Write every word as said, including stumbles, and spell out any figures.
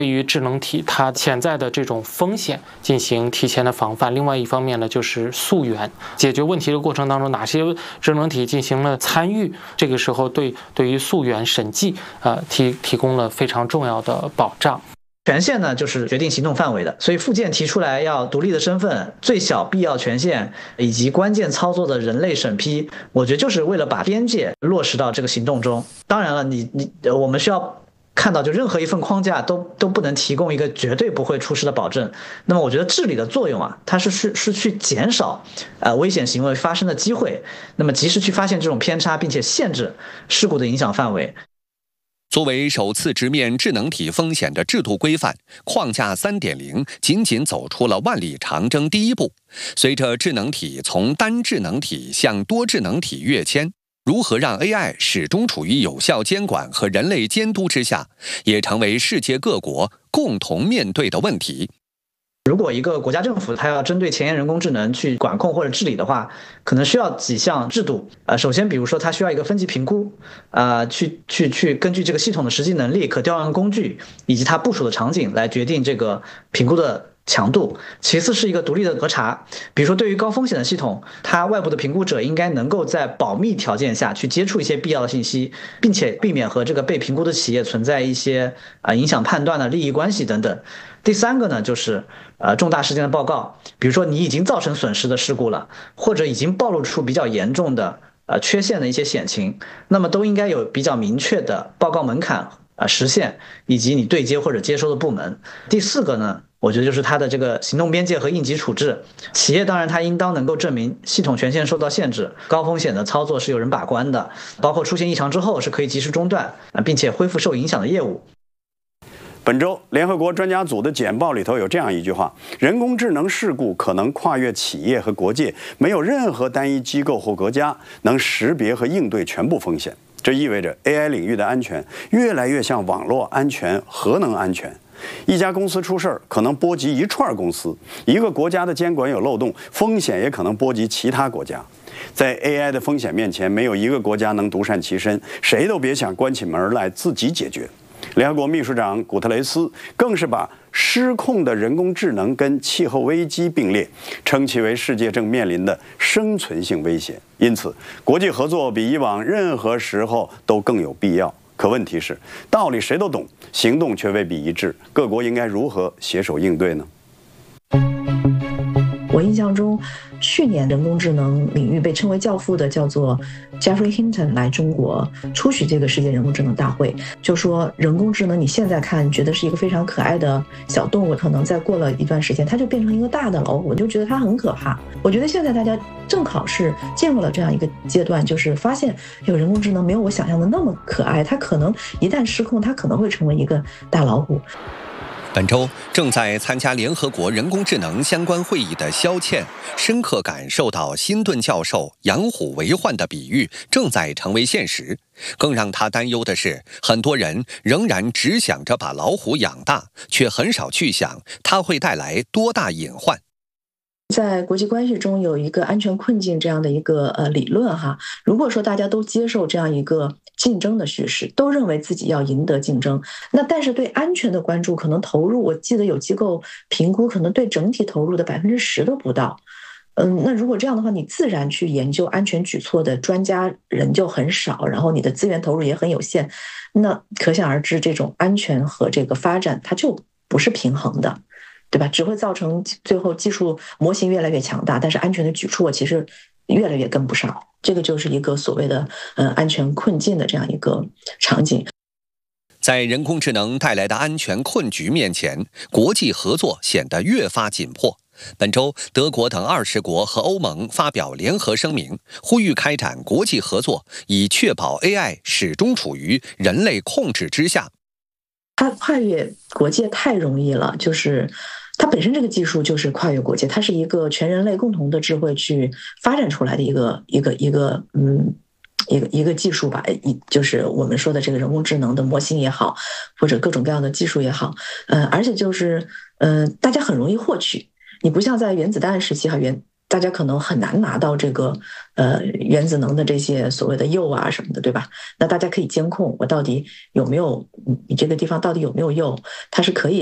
对于智能体它潜在的这种风险进行提前的防范。另外一方面呢，就是溯源，解决问题的过程当中，哪些智能体进行了参与，这个时候对对于溯源审计呃提提供了非常重要的保障。 权限呢，就是决定行动范围的，所以附件提出来要独立的身份、最小必要权限以及关键操作的人类审批，我觉得就是为了把边界落实到这个行动中。当然了，你你我们需要看到，就任何一份框架都都不能提供一个绝对不会出事的保证。那么我觉得治理的作用啊，它是是是去减少呃危险行为发生的机会，那么及时去发现这种偏差，并且限制事故的影响范围。 作为首次直面智能体风险的制度规范，框架 三点零 仅仅走出了万里长征第一步。随着智能体从单智能体向多智能体跃迁，如何让 A I 始终处于有效监管和人类监督之下，也成为世界各国共同面对的问题。 如果一个国家政府它要针对前沿人工智能去管控或者治理的话，可能需要几项制度。呃，首先，比如说它需要一个分级评估，呃，去去去根据这个系统的实际能力、可调用工具以及它部署的场景来决定这个评估的强度。其次是一个独立的核查，比如说对于高风险的系统，它外部的评估者应该能够在保密条件下去接触一些必要的信息，并且避免和这个被评估的企业存在一些呃影响判断的利益关系等等。第三个呢，就是呃重大事件的报告，比如说你已经造成损失的事故了，或者已经暴露出比较严重的呃缺陷的一些险情，那么都应该有比较明确的报告门槛啊、呃、实现，以及你对接或者接收的部门。第四个呢，我觉得就是它的这个行动边界和应急处置。企业当然它应当能够证明系统权限受到限制，高风险的操作是有人把关的，包括出现异常之后是可以及时中断啊，并且恢复受影响的业务。 本周联合国专家组的简报里头有这样一句话：人工智能事故可能跨越企业和国界，没有任何单一机构或国家能识别和应对全部风险。这意味着 A I 领域的安全越来越像网络安全、核能安全。一家公司出事儿，可能波及一串公司；一个国家的监管有漏洞，风险也可能波及其他国家。在 A I 的风险面前，没有一个国家能独善其身，谁都别想关起门来自己解决。联合国秘书长古特雷斯更是把失控的人工智能跟气候危机并列，称其为世界正面临的生存性威胁。因此，国际合作比以往任何时候都更有必要。可问题是，道理谁都懂，行动却未必一致，各国应该如何携手应对呢？ 我印象中，去年人工智能领域被称为教父的叫做 Jeffrey Hinton 来中国出席这个世界人工智能大会，就说人工智能你现在看觉得是一个非常可爱的小动物，可能再过了一段时间它就变成一个大的老虎，就觉得它很可怕。我觉得现在大家正好是进入了这样一个阶段，就是发现有人工智能没有我想象的那么可爱，它可能一旦失控，它可能会成为一个大老虎。 本周正在参加联合国人工智能相关会议的萧倩，深刻感受到辛顿教授养虎为患的比喻正在成为现实。更让他担忧的是，很多人仍然只想着把老虎养大，却很少去想它会带来多大隐患。 在国际关系中有一个安全困境这样的一个呃理论哈，如果说大家都接受这样一个竞争的叙事，都认为自己要赢得竞争，那但是对安全的关注可能投入，我记得有机构评估，可能对整体投入的百分之十都不到。嗯，那如果这样的话，你自然去研究安全举措的专家人就很少，然后你的资源投入也很有限，那可想而知，这种安全和这个发展它就不是平衡的。对吧？只会造成最后技术模型越来越强大，但是安全的举措其实越来越跟不上。这个就是一个所谓的呃安全困境的这样一个场景。 在人工智能带来的安全困局面前，国际合作显得越发紧迫。本周，德国等二十国和欧盟发表联合声明，呼吁开展国际合作，以确保 A I 始终处于人类控制之下。 它跨越国界太容易了，就是它本身这个技术就是跨越国界，它是一个全人类共同的智慧去发展出来的一个一个一个嗯一个一个技术吧，一就是我们说的这个人工智能的模型也好，或者各种各样的技术也好，嗯、呃，而且就是嗯、呃，大家很容易获取，你不像在原子弹时期哈原。 大家可能很难拿到这个呃原子能的这些所谓的铀啊什么的，对吧？那大家可以监控我到底有没有，你这个地方到底有没有铀，它是可以